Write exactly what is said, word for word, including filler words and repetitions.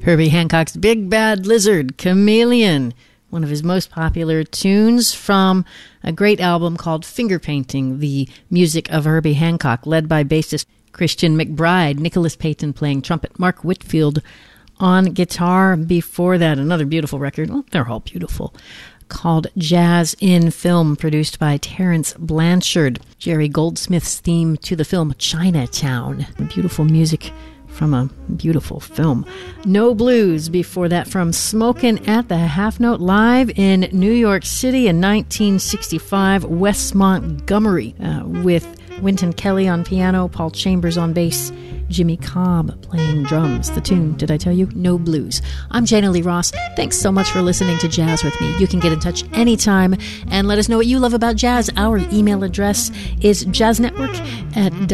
Herbie Hancock's Big Bad Lizard, Chameleon, one of his most popular tunes from a great album called Finger Painting, the music of Herbie Hancock, led by bassist Christian McBride, Nicholas Payton playing trumpet, Mark Whitfield on guitar. Before that, another beautiful record, well, they're all beautiful, called Jazz in Film, produced by Terence Blanchard. Jerry Goldsmith's theme to the film Chinatown. Beautiful music from a beautiful film. No Blues, before that, from Smokin' at the Half Note live in New York City in nineteen sixty-five, Wes Montgomery, uh, with Wynton Kelly on piano, Paul Chambers on bass, Jimmy Cobb playing drums. The tune, did I tell you? No Blues. I'm Jana Lee Ross. Thanks so much for listening to Jazz with me. You can get in touch anytime and let us know what you love about jazz. Our email address is jazznetwork at